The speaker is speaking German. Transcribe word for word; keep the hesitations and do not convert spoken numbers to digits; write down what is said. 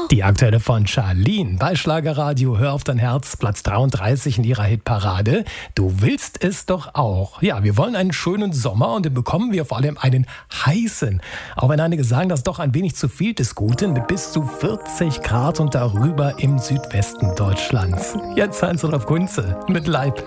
Die aktuelle von Charlene bei Schlagerradio. Hör auf dein Herz, Platz dreiunddreißig in ihrer Hitparade. Du willst es doch auch. Ja, wir wollen einen schönen Sommer und den bekommen wir vor allem einen heißen. Auch wenn einige sagen, das ist doch ein wenig zu viel des Guten, mit bis zu vierzig Grad und darüber im Südwesten Deutschlands. Jetzt Heinz-Olaf Kunze mit Leib.